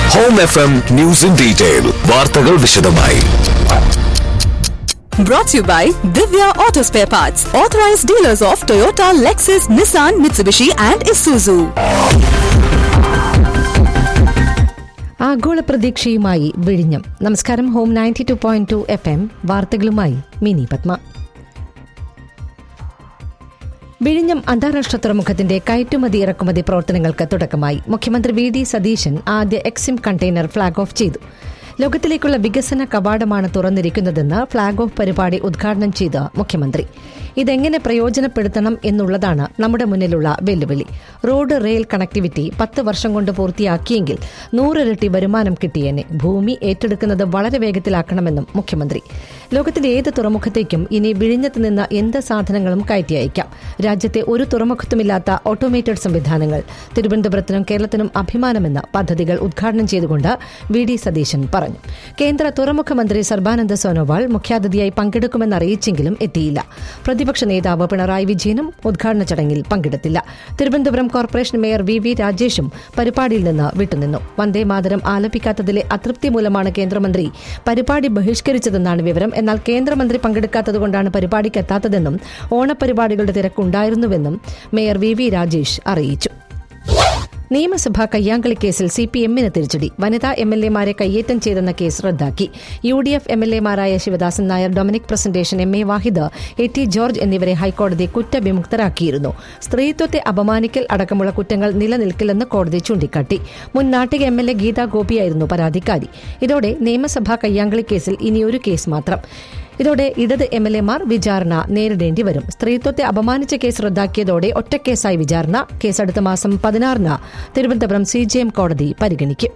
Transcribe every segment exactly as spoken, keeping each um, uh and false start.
Home F M News in Detail. വാർത്തകൾ വിശദമായി. Brought to you by Divya Auto Spare Parts, authorized dealers of Toyota, Lexus, Nissan, Mitsubishi and Isuzu. ആഗോള പ്രതീക്ഷയുമായി വിഴിഞ്ഞം. നമസ്കാരം. Home ninety two point two F M വാർത്തകളുമായി mini Padma. വിഴിഞ്ഞം അന്താരാഷ്ട്ര തുറമുഖത്തിന്റെ കയറ്റുമതി ഇറക്കുമതി പ്രവർത്തനങ്ങൾക്ക് തുടക്കമായി. മുഖ്യമന്ത്രി വി ഡി സതീശൻ ആദ്യ എക്സിം കണ്ടെയ്നർ ഫ്ളാഗ് ഓഫ് ചെയ്തു. ലോകത്തിലേക്കുള്ള വികസന കവാടമാണ് തുറന്നിരിക്കുന്നതെന്ന് ഫ്ളാഗ് ഓഫ് പരിപാടി ഉദ്ഘാടനം ചെയ്ത മുഖ്യമന്ത്രി. ഇതെങ്ങനെ പ്രയോജനപ്പെടുത്തണം എന്നുള്ളതാണ് നമ്മുടെ മുന്നിലുള്ള വെല്ലുവിളി. റോഡ് റെയിൽ കണക്ടിവിറ്റി പത്ത് വർഷം കൊണ്ട് പൂർത്തിയാക്കിയെങ്കിൽ നൂറിരട്ടി വരുമാനം കിട്ടിയേനെ. ഭൂമി ഏറ്റെടുക്കുന്നത് വളരെ വേഗത്തിലാക്കണമെന്നും മുഖ്യമന്ത്രി. ലോകത്തിന്റെ ഏത് തുറമുഖത്തേക്കും ഇനി വിഴിഞ്ഞത്ത് നിന്ന് എന്ത് സാധനങ്ങളും കയറ്റി അയക്കാം. രാജ്യത്തെ ഒരു തുറമുഖത്തുമില്ലാത്ത ഓട്ടോമേറ്റഡ് സംവിധാനങ്ങൾ. തിരുവനന്തപുരത്തിനും കേരളത്തിനും അഭിമാനമെന്ന് പദ്ധതികൾ ഉദ്ഘാടനം ചെയ്തുകൊണ്ട് വി ഡി സതീശൻ പറഞ്ഞു. കേന്ദ്ര തുറമുഖ മന്ത്രി സർബാനന്ദ സോനോവാൾ മുഖ്യാതിഥിയായി പങ്കെടുക്കുമെന്നറിയിച്ചെങ്കിലും എത്തിയില്ല. പ്രതിപക്ഷ നേതാവ് പിണറായി വിജയനും ഉദ്ഘാടന ചടങ്ങിൽ പങ്കെടുത്തില്ല. Thiruvananthapuram corporation mayor V V രാജേഷും പരിപാടിയിൽ നിന്ന് വിട്ടുനിന്നു. വന്ദേമാതരം ആലപിക്കാത്തതിലെ അതൃപ്തി മൂലമാണ് കേന്ദ്രമന്ത്രി പരിപാടി ബഹിഷ്കരിച്ചതെന്നാണ് വിവരം. എന്നാൽ കേന്ദ്രമന്ത്രി പങ്കെടുക്കാത്തതുകൊണ്ടാണ് പരിപാടിക്ക് എത്താത്തതെന്നും ഓണപരിപാടികളുടെ തിരക്കുണ്ടായിരുന്നുവെന്നും മേയർ വി വി രാജേഷ് അറിയിച്ചു. നിയമസഭാ കയ്യാങ്കളി കേസിൽ സി പി എമ്മിന് തിരിച്ചടി. വനിതാ എം എൽ എമാരെ കയ്യേറ്റം ചെയ്തെന്ന കേസ് റദ്ദാക്കി. U D F M L എമാരായ Sivadasan Nair, Dominic presentation, M A Wahid, A T George എന്നിവരെ ഹൈക്കോടതി കുറ്റവിമുക്തരാക്കിയിരുന്നു. സ്ത്രീത്വത്തെ അപമാനിക്കൽ അടക്കമുള്ള കുറ്റങ്ങൾ നിലനിൽക്കില്ലെന്ന് കോടതി ചൂണ്ടിക്കാട്ടി. മുൻ Nattika M L A Gita ഗോപിയായിരുന്നു പരാതിക്കാരി. ഇതോടെ നിയമസഭാ കയ്യാങ്കളി കേസിൽ ഇനിയൊരു കേസ് മാത്രം. ഇതോടെ ഇടത് എം എൽ എമാർ വിചാരണ നേരിടേണ്ടി വരും. സ്ത്രീത്വത്തെ അപമാനിച്ച കേസ് റദ്ദാക്കിയതോടെ ഒറ്റക്കേസായി വിചാരണ. കേസ് അടുത്ത മാസം പതിനാറിന് തിരുവനന്തപുരം സി ജെ എം കോടതി പരിഗണിക്കും.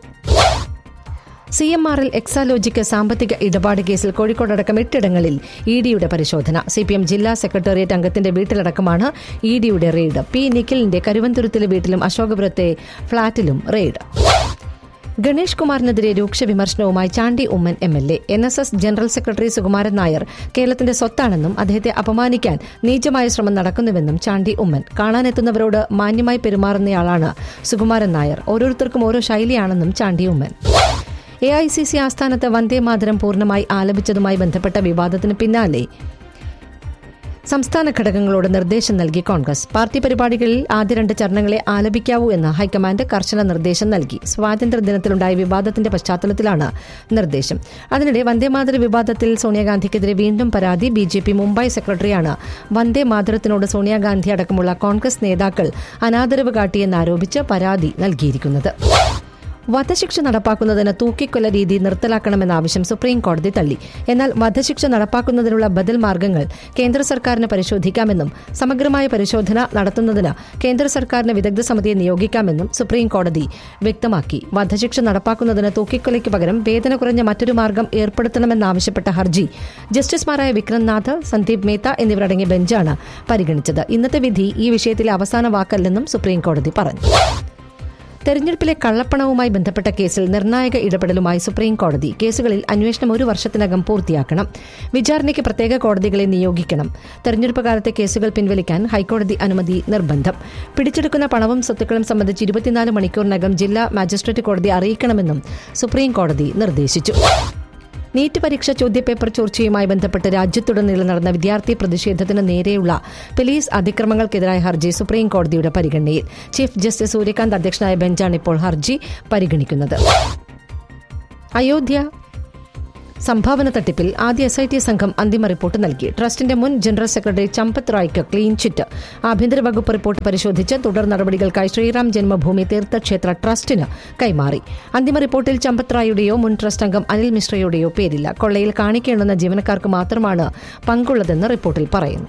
സി എം ആറിൽ എക്സാലോജിക്ക് സാമ്പത്തിക ഇടപാട് കേസിൽ കോഴിക്കോടടക്കം എട്ടിടങ്ങളിൽ ഇ ഡിയുടെ പരിശോധന. സി പി എം ജില്ലാ സെക്രട്ടേറിയറ്റ് അംഗത്തിന്റെ വീട്ടിലടക്കമാണ് ഇ ഡിയുടെ റെയ്ഡ്. പി നിഖിലിന്റെ കരുവന്തുരുത്തിലെ വീട്ടിലും അശോകപുരത്തെ ഫ്ളാറ്റിലും റെയ്ഡ്. ഗണേഷ് കുമാറിനെതിരെ രൂക്ഷ വിമർശനവുമായി Chandy Oommen M L A. N S S general secretary Sukumaran Nair കേരളത്തിന്റെ സ്വത്താണെന്നും അദ്ദേഹത്തെ അപമാനിക്കാൻ നീചമായ ശ്രമം നടക്കുന്നുവെന്നും ചാണ്ടി ഉമ്മൻ. കാണാനെത്തുന്നവരോട് മാന്യമായി പെരുമാറുന്നയാളാണ് സുകുമാരൻ നായർ. ഓരോരുത്തർക്കും ഓരോ ശൈലിയാണെന്നും Chandy Oommen. A I C C ആസ്ഥാനത്ത് വന്ദേമാതരം പൂർണ്ണമായി ആലപിച്ചതുമായി ബന്ധപ്പെട്ട വിവാദത്തിന് പിന്നാലെ സംസ്ഥാന ഘടകങ്ങളോട് നിർദ്ദേശം നൽകി കോൺഗ്രസ്. പാർട്ടി പരിപാടികളിൽ ആദ്യ രണ്ട് ചരണങ്ങളെ ആലപിക്കാവൂ എന്ന് ഹൈക്കമാൻഡ് കർശന നിർദ്ദേശം നൽകി. സ്വാതന്ത്ര്യദിനത്തിലുണ്ടായ വിവാദത്തിന്റെ പശ്ചാത്തലത്തിലാണ് നിർദ്ദേശം. അതിനിടെ വന്ദേമാതര വിവാദത്തിൽ സോണിയാഗാന്ധിക്കെതിരെ വീണ്ടും പരാതി. ബി ജെ പി മുംബൈ സെക്രട്ടറിയാണ് വന്ദേമാതരത്തിനോട് സോണിയാഗാന്ധി അടക്കമുള്ള കോൺഗ്രസ് നേതാക്കൾ അനാദരവ് കാട്ടിയെന്നാരോപിച്ച് പരാതി നൽകിയിരിക്കുന്നത്. വധശിക്ഷ നടപ്പാക്കുന്നതിന് തൂക്കിക്കൊല രീതി നിർത്തലാക്കണമെന്ന ആവശ്യം സുപ്രീം കോടതി തള്ളി. എന്നാൽ വധശിക്ഷ നടപ്പാക്കുന്നതിനുള്ള ബദൽ മാർഗ്ഗങ്ങൾ കേന്ദ്ര സർക്കാരിന് പരിശോധിക്കാമെന്നും സമഗ്രമായ പരിശോധന നടത്തുന്നതിന് കേന്ദ്ര സർക്കാരിന് വിദഗ്ധ സമിതിയെ നിയോഗിക്കാമെന്നും സുപ്രീം കോടതി വ്യക്തമാക്കി. വധശിക്ഷ നടപ്പാക്കുന്നതിന് തൂക്കിക്കൊലയ്ക്ക് പകരം വേദന കുറഞ്ഞ മറ്റൊരു മാർഗ്ഗം ഏർപ്പെടുത്തണമെന്നാവശ്യപ്പെട്ട ഹർജി ജസ്റ്റിസുമാരായ വിക്രംനാഥ്, സന്ദീപ് മേത്ത എന്നിവരടങ്ങിയ ബെഞ്ചാണ് പരിഗണിച്ചത്. ഇന്നത്തെ വിധി ഈ വിഷയത്തിലെ അവസാന വാക്കല്ലെന്നും സുപ്രീം കോടതി പറഞ്ഞു. തെരഞ്ഞെടുപ്പിലെ കള്ളപ്പണവുമായി ബന്ധപ്പെട്ട കേസിൽ നിർണായക ഇടപെടലുമായി സുപ്രീം കോടതി. കേസുകളിൽ അന്വേഷണം ഒരു വർഷത്തിനകം പൂർത്തിയാക്കണം. വിചാരണയ്ക്ക് പ്രത്യേക കോടതികളെ നിയോഗിക്കണം. തെരഞ്ഞെടുപ്പ് കാലത്തെ കേസുകൾ പിൻവലിക്കാൻ ഹൈക്കോടതി അനുമതി നിർബന്ധം. പിടിച്ചെടുക്കുന്ന പണവും സ്വത്തുക്കളും സംബന്ധിച്ച് ഇരുപത്തിനാല് മണിക്കൂറിനകം ജില്ലാ മജിസ്ട്രേറ്റ് കോടതി അറിയിക്കണമെന്നും സുപ്രീം കോടതി നിർദ്ദേശിച്ചു. നീറ്റ് പരീക്ഷ ചോദ്യപേപ്പർ ചോർച്ചയുമായി ബന്ധപ്പെട്ട് രാജ്യത്തുടനീളം നടന്ന വിദ്യാർത്ഥി പ്രതിഷേധത്തിന് നേരെയുള്ള പോലീസ് അതിക്രമങ്ങൾക്കെതിരായ ഹർജി സുപ്രീം കോടതിയുടെ പരിഗണനയിൽ. ചീഫ് ജസ്റ്റിസ് സൂര്യകാന്ത് അധ്യക്ഷനായ ബെഞ്ചാണ് ഇപ്പോൾ ഹർജി പരിഗണിക്കുന്നത്. അയോധ്യ സംഭാവന തട്ടിപ്പിൽ ആദ്യ എസ് ഐ ടി സംഘം അന്തിമ റിപ്പോർട്ട് നൽകി. ട്രസ്റ്റിന്റെ മുൻ general secretary Champat റായ്ക്ക് clean chit. ആഭ്യന്തര വകുപ്പ് റിപ്പോർട്ട് പരിശോധിച്ച് തുടർ നടപടികൾക്കായി ശ്രീറാം ജന്മഭൂമി തീർത്ഥക്ഷേത്ര ട്രസ്റ്റിന് കൈമാറി. അന്തിമ റിപ്പോർട്ടിൽ ചമ്പത് റായുടെയോ മുൻ ട്രസ്റ്റ് അംഗം അനിൽ മിശ്രയുടെയോ പേരില്ല. കൊള്ളയിൽ കാണിക്കേണ്ടുന്ന ജീവനക്കാർക്ക് മാത്രമാണ് പങ്കുള്ളതെന്ന് റിപ്പോർട്ടിൽ പറയുന്നു.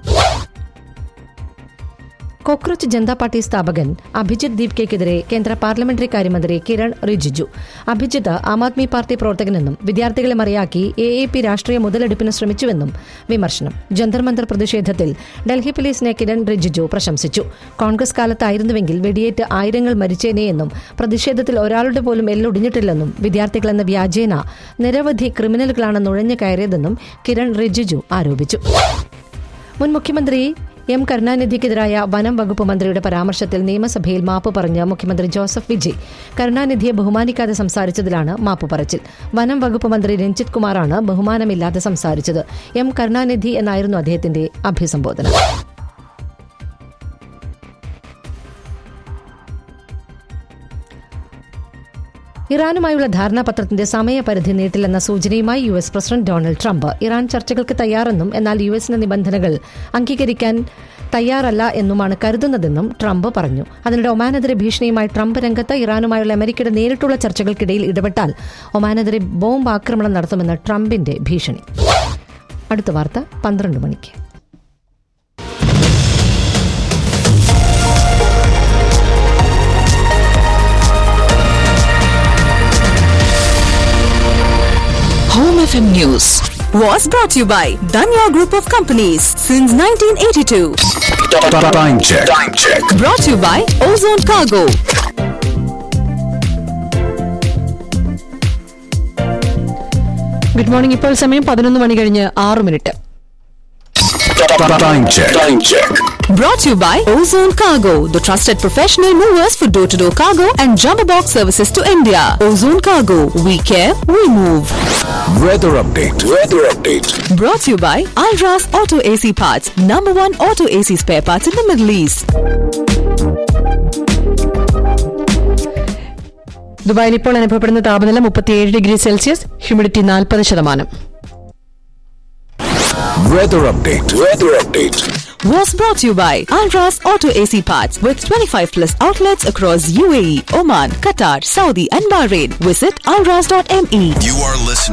കോക്രോച്ച് ജനതാ പാർട്ടി സ്ഥാപകൻ അഭിജിത്ത് ദീപ്കയ്ക്കെതിരെ കേന്ദ്ര പാർലമെന്ററി കാര്യമന്ത്രി കിരൺ റിജിജു. അഭിജിത്ത് ആം ആദ്മി പാർട്ടി പ്രവർത്തകനെന്നും വിദ്യാർത്ഥികളെ മറിയാക്കി എ എ പി രാഷ്ട്രീയ മുതലെടുപ്പിന് ശ്രമിച്ചുവെന്നും വിമർശനം. ജന്തർ മന്ദർ പ്രതിഷേധത്തിൽ ഡൽഹി പോലീസിനെ കിരൺ റിജിജു പ്രശംസിച്ചു. കോൺഗ്രസ് കാലത്തായിരുന്നുവെങ്കിൽ വെടിയേറ്റ് ആയിരങ്ങൾ മരിച്ചേനെയെന്നും പ്രതിഷേധത്തിൽ ഒരാളുടെ പോലും എല്ലൊടിഞ്ഞിട്ടില്ലെന്നും വിദ്യാർത്ഥികളെന്ന വ്യാജേന നിരവധി ക്രിമിനലുകളാണ് നുഴഞ്ഞു കയറിയതെന്നും കിരൺ റിജിജു ആരോപിച്ചു. മുൻ മുഖ്യമന്ത്രി എം കരുണാനിധിക്കെതിരായ വനം വകുപ്പ് മന്ത്രിയുടെ പരാമർശത്തിൽ നിയമസഭയിൽ മാപ്പ് പറഞ്ഞ മുഖ്യമന്ത്രി ജോസഫ് വിജയ് കരുണാനിധിയെ ബഹുമാനിക്കാതെ സംസാരിച്ചതിലാണ് മാപ്പ് പറച്ചിൽ. വനം വകുപ്പ് മന്ത്രി രഞ്ജിത് കുമാറാണ് ബഹുമാനമില്ലാതെ സംസാരിച്ചത്. എം കരുണാനിധി എന്നായിരുന്നു അദ്ദേഹത്തിന്റെ അഭിസംബോധന. ഇറാനുമായുള്ള ധാരണാപത്രത്തിന്റെ സമയപരിധി നീട്ടില്ലെന്ന സൂചനയുമായി U S president Donald Trump. Iran ചർച്ചകൾക്ക് തയ്യാറെന്നും എന്നാൽ യു എസിന്റെ നിബന്ധനകൾ അംഗീകരിക്കാൻ തയ്യാറല്ല എന്നുമാണ് കരുതുന്നതെന്നും ട്രംപ് പറഞ്ഞു. അതിനിടെ ഒമാനെതിരെ ഭീഷണിയുമായി ട്രംപ് രംഗത്ത്. ഇറാനുമായുള്ള അമേരിക്കയുടെ നേരിട്ടുള്ള ചർച്ചകൾക്കിടയിൽ ഇടപെട്ടാൽ ഒമാനെതിരെ ബോംബ് ആക്രമണം നടത്തുമെന്ന് ട്രംപിന്റെ ഭീഷണി. അടുത്ത വാർത്ത പന്ത്രണ്ട് മണിക്ക്. Home F M News was brought to you by Danya Group of Companies since nineteen eighty-two. Time check. Time check. Brought to you by Ozone Cargo. Good morning. ഇപ്പോൾ സമയം പതിനൊന്ന് മണി കഴിഞ്ഞ് ആറ് minute. Time check. Time check. Brought to you by Ozone Cargo, the trusted professional movers for door-to-door cargo and jumbo box services to India. Ozone Cargo, we care, we move. Weather update. Weather update. Brought to you by Alras Auto A C Parts, number one auto A C spare parts in the Middle East. ദുബായിൽ ഇപ്പോൾ അനുഭവപ്പെടുന്ന താപനില മുപ്പത്തിയേഴ് degree Celsius, humidity നാൽപ്പത് ശതമാനം. Weather update. Weather update. Was brought to you by Alras Auto A C Parts with twenty-five plus outlets across U A E, Oman, Qatar, Saudi and Bahrain. Visit alras dot m e. You are listening